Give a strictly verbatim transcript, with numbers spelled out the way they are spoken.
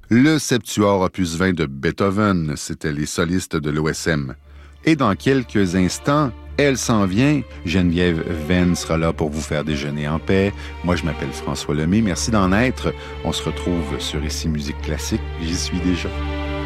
Le Septuor opus vingt de Beethoven, c'était les solistes de l'O S M. Et dans quelques instants, elle s'en vient. Geneviève Venn sera là pour vous faire déjeuner en paix. Moi, je m'appelle François Lemay. Merci d'en être. On se retrouve sur Ici Musique Classique. J'y suis déjà.